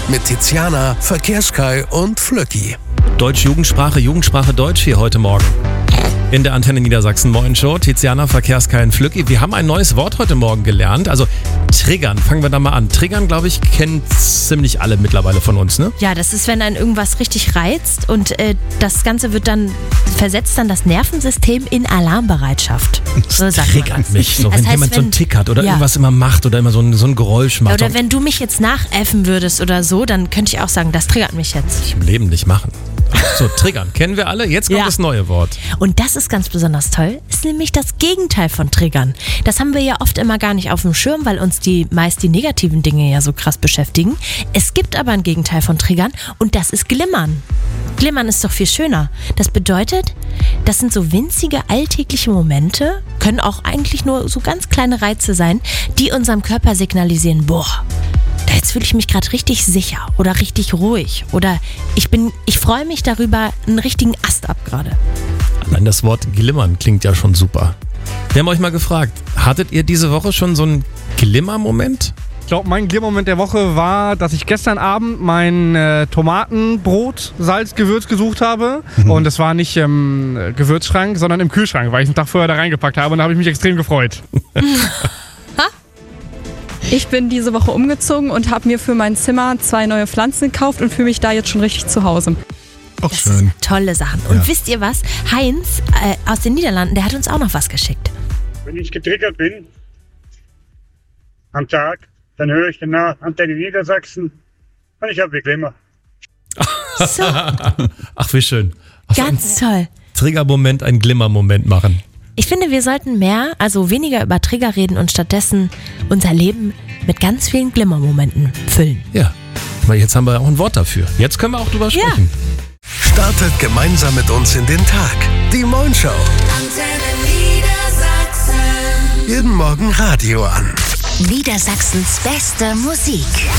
mit Tiziana, Verkehrskai und Flöcki. Deutsch Jugendsprache, Jugendsprache Deutsch hier heute Morgen. In der Antenne Niedersachsen Morgenshow, Tiziana, Verkehrskai und Flöcki. Wir haben ein neues Wort heute Morgen gelernt. Also triggern, fangen wir da mal an. Triggern, glaube ich, kennen ziemlich alle mittlerweile von uns, ne? Ja, das ist, wenn einen irgendwas richtig reizt und das Ganze versetzt dann das Nervensystem in Alarmbereitschaft. So sagt man Triggert das. mich. So, Das wenn heißt, jemand so einen Tick hat oder irgendwas immer macht oder immer so ein Geräusch macht. Oder wenn du mich jetzt nachäffen würdest oder so, dann könnte ich auch sagen, das triggert mich jetzt. Ich im Leben nicht machen. So, triggern, kennen wir alle. Jetzt kommt das neue Wort. Und das ist ganz besonders toll, ist nämlich das Gegenteil von triggern. Das haben wir ja oft immer gar nicht auf dem Schirm, weil uns meist die negativen Dinge ja so krass beschäftigen. Es gibt aber ein Gegenteil von triggern und das ist glimmern. Glimmern ist doch viel schöner. Das bedeutet, das sind so winzige alltägliche Momente, können auch eigentlich nur so ganz kleine Reize sein, die unserem Körper signalisieren, boah, jetzt fühle ich mich gerade richtig sicher oder richtig ruhig oder ich freue mich darüber, einen richtigen Ast ab gerade. Allein das Wort glimmern klingt ja schon super. Wir haben euch mal gefragt, hattet ihr diese Woche schon so einen Glimmer-Moment? Ich glaube, mein Glimmermoment der Woche war, dass ich gestern Abend mein Tomatenbrot, Salz, Gewürz gesucht habe. Und es war nicht im Gewürzschrank, sondern im Kühlschrank, weil ich einen Tag vorher da reingepackt habe und da habe ich mich extrem gefreut. Ich bin diese Woche umgezogen und habe mir für mein Zimmer 2 neue Pflanzen gekauft und fühle mich da jetzt schon richtig zu Hause. Auch Das schön. sind tolle Sachen. Und wisst ihr was? Heinz aus den Niederlanden, der hat uns auch noch was geschickt. Wenn ich getriggert bin am Tag, dann höre ich danach Antenne Niedersachsen und ich habe Glimmer. So, Ach, wie schön. ganz toll. Triggermoment, ein Glimmermoment machen. Ich finde, wir sollten weniger über Trigger reden und stattdessen unser Leben mit ganz vielen Glimmermomenten füllen. Ja, weil jetzt haben wir auch ein Wort dafür. Jetzt können wir auch drüber sprechen. Startet gemeinsam mit uns in den Tag. Die Morgenshow. Antenne Niedersachsen. Jeden Morgen Radio an. Niedersachsens beste Musik.